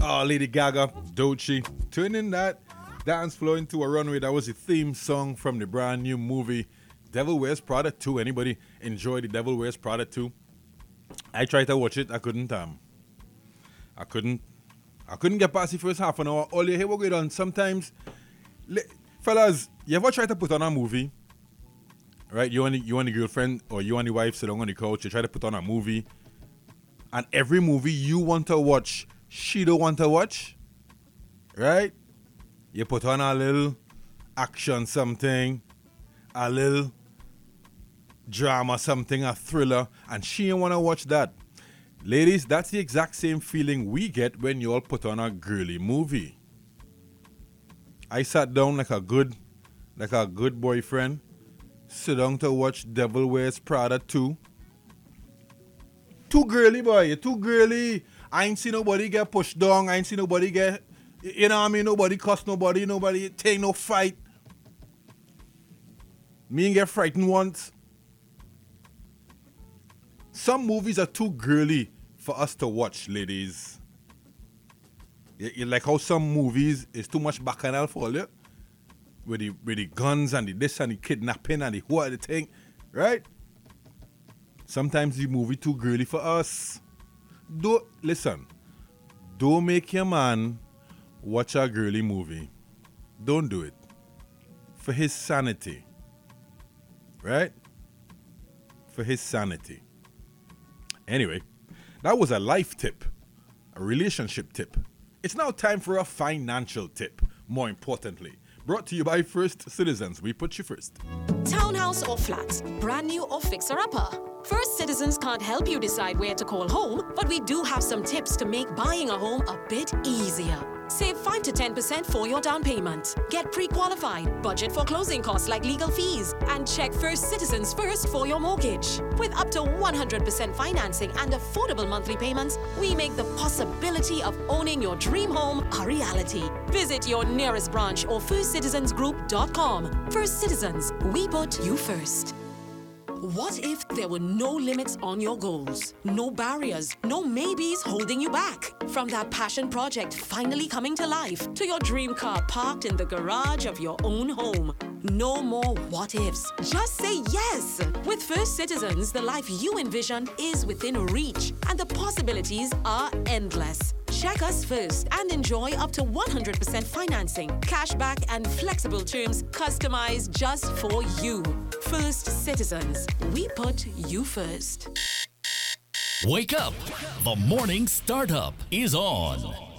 Lady Gaga, Doechii, turning that dance floor into a runway. That was the theme song from the brand new movie Devil Wears Prada 2. Anybody enjoy the Devil Wears Prada 2? I tried to watch it. I couldn't get past the first half an hour. All you hear what going on. Sometimes, fellas, you ever try to put on a movie? Right? You and the girlfriend or you and the wife sit down on the couch, you try to put on a movie, and every movie you want to watch, she don't want to watch. Right? You put on a little action something, a little drama something, a thriller, and she don't want to watch that. Ladies, that's the exact same feeling we get when you all put on a girly movie. I sat down like a good boyfriend, sit down to watch Devil Wears Prada 2. Too girly, boy. You're too girly. I ain't seen nobody get pushed down. I ain't seen nobody get, you know what I mean? Nobody cuss nobody take no fight. Me ain't get frightened once. Some movies are too girly for us to watch, ladies. You like how some movies is too much bacchanal for you? With the guns and the this and the kidnapping and the what the thing, right? Sometimes the movie too girly for us. Don't make your man watch a girly movie. Don't do it. For his sanity. Right? For his sanity. Anyway, that was a life tip, a relationship tip. It's now time for a financial tip, more importantly. Brought to you by First Citizens. We put you first. Townhouse or flat, brand new or fixer-upper. First Citizens can't help you decide where to call home, but we do have some tips to make buying a home a bit easier. Save 5 to 10% for your down payment. Get pre-qualified, budget for closing costs like legal fees, and check First Citizens first for your mortgage. With up to 100% financing and affordable monthly payments, we make the possibility of owning your dream home a reality. Visit your nearest branch or firstcitizensgroup.com. First Citizens, we put you first. What if there were no limits on your goals? No barriers, no maybes holding you back? From that passion project finally coming to life, to your dream car parked in the garage of your own home. No more what ifs. Just say yes. With First Citizens, the life you envision is within reach, and the possibilities are endless. Check us first and enjoy up to 100% financing, cashback, and flexible terms customized just for you. First Citizens, we put you first. Wake up! The morning startup is on.